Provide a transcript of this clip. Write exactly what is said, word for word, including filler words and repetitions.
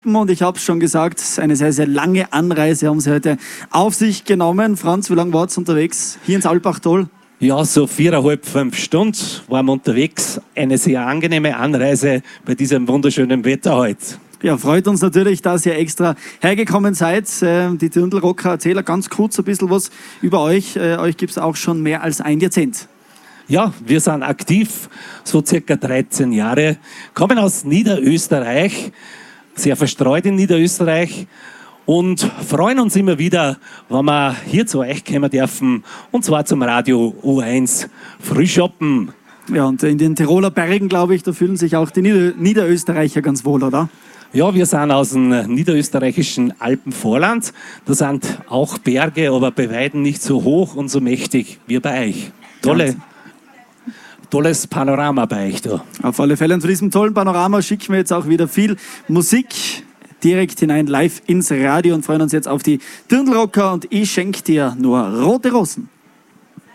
Und ich habe es schon gesagt, es ist eine sehr, sehr lange Anreise, haben Sie heute auf sich genommen. Franz, wie lange war es unterwegs hier ins Alpbachtal? Ja, so viereinhalb, fünf Stunden waren wir unterwegs. Eine sehr angenehme Anreise bei diesem wunderschönen Wetter heute. Ja, freut uns natürlich, dass ihr extra hergekommen seid. Die Dirndl-Rocker, erzählen ganz kurz ein bisschen was über euch. Euch gibt es auch schon mehr als ein Jahrzehnt. Ja, wir sind aktiv, so circa dreizehn Jahre, kommen aus Niederösterreich, sehr verstreut in Niederösterreich und freuen uns immer wieder, wenn wir hier zu euch kommen dürfen, und zwar zum Radio U eins Frühschoppen. Ja, und in den Tiroler Bergen, glaube ich, da fühlen sich auch die Nieder Niederösterreicher ganz wohl, oder? Ja, wir sind aus dem niederösterreichischen Alpenvorland. Da sind auch Berge, aber bei weitem nicht so hoch und so mächtig wie bei euch. Tolle, tolles Panorama bei euch da. Auf alle Fälle. Und von diesem tollen Panorama schicken wir jetzt auch wieder viel Musik direkt hinein, live ins Radio, und freuen uns jetzt auf die Dirndl-Rocker. Und ich schenke dir nur rote Rosen.